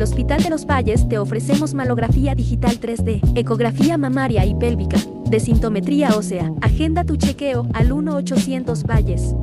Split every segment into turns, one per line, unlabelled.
el Hospital de los Valles te ofrecemos mamografía digital 3D, ecografía mamaria y pélvica, densitometría ósea. Agenda tu chequeo al 1-800 Valles.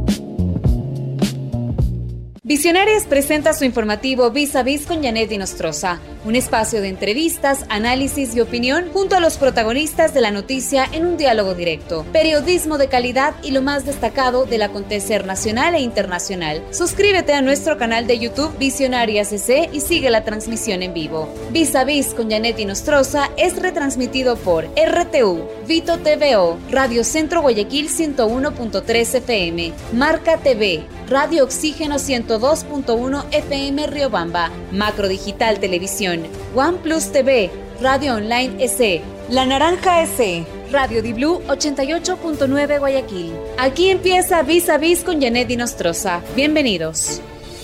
Visionarias presenta su informativo Vis a Vis con Janet Inostroza, un espacio de entrevistas, análisis y opinión junto a los protagonistas de la noticia en un diálogo directo. Periodismo de calidad y lo más destacado del acontecer nacional e internacional. Suscríbete a nuestro canal de YouTube Visionarias CC y sigue la transmisión en vivo. Vis a Vis con Janet Inostroza es retransmitido por RTU, Vito TVO, Radio Centro Guayaquil 101.3 FM, Marca TV, Radio Oxígeno 102.1 FM Riobamba, Macro Digital Televisión, OnePlus TV, Radio Online SE, La Naranja SE, Radio Di Blue 88.9 Guayaquil. Aquí empieza Vis a Vis con Janet Inostroza. Bienvenidos.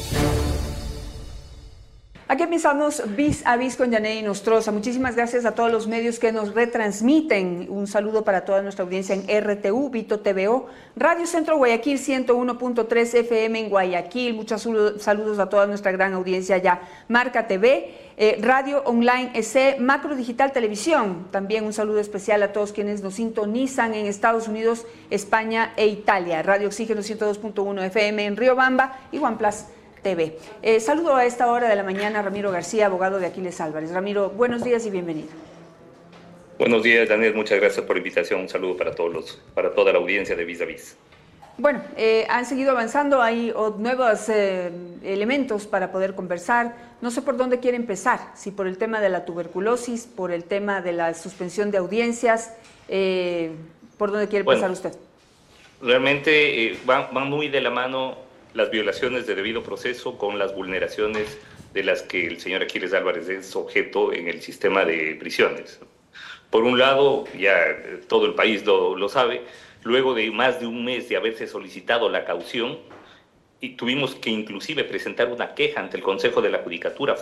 Aquí empezamos Vis a Vis con Janet Inostroza. Muchísimas gracias a todos los medios que nos retransmiten. Un saludo para toda nuestra audiencia en RTU, Vito TVO, Radio Centro Guayaquil 101.3 FM en Guayaquil. Muchos saludos a toda nuestra gran audiencia ya. Marca TV, Radio Online SE, Macro Digital Televisión. También un saludo especial a todos quienes nos sintonizan en Estados Unidos, España e Italia. Radio Oxígeno 102.1 FM en Riobamba y OnePlus TV. Saludo a esta hora de la mañana a Ramiro García, abogado de Aquiles Álvarez. Ramiro, buenos días y bienvenido.
Buenos días, Daniel. Muchas gracias por la invitación. Un saludo para toda la audiencia de Vis a Vis.
Bueno, han seguido avanzando. Hay nuevos elementos para poder conversar. No sé por dónde quiere empezar. Si por el tema de la tuberculosis, por el tema de la suspensión de audiencias. ¿Por dónde quiere empezar usted?
Realmente van muy de la mano las violaciones de debido proceso con las vulneraciones de las que el señor Aquiles Álvarez es objeto en el sistema de prisiones. Por un lado, ya todo el país lo sabe, luego de más de un mes de haberse solicitado la caución, y tuvimos que inclusive presentar una queja ante el Consejo de la Judicatura